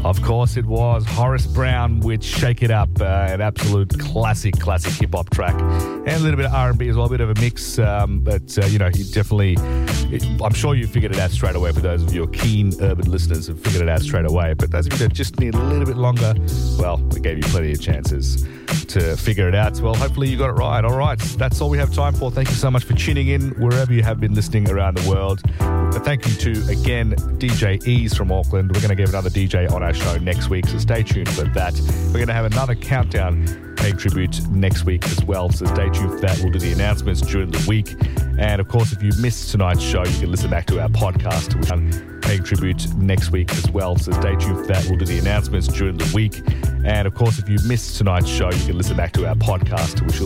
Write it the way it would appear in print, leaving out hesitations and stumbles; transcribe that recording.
Of course it was Horace Brown with Shake It Up, an absolute classic hip-hop track. And a little bit of R&B as well, a bit of a mix. You definitely, I'm sure you figured it out straight away. For those of you keen urban listeners have figured it out straight away. But those of you that just need a little bit longer, well, we gave you plenty of chances to figure it out. Well, hopefully you got it right. All right, that's all we have time for. Thank you so much for tuning in wherever you have been listening around the world. Thank you to, again, DJ Ease from Auckland. We're going to give another DJ on our show next week, so stay tuned for that. We're going to have another countdown paying tribute next week as well, so stay tuned for that. We'll do the announcements during the week. And, of course, if you missed tonight's show, you can listen back to our podcast. We're paying tribute next week as well, so stay tuned for that. We'll do the announcements during the week. And, of course, if you missed tonight's show, you can listen back to our podcast, which will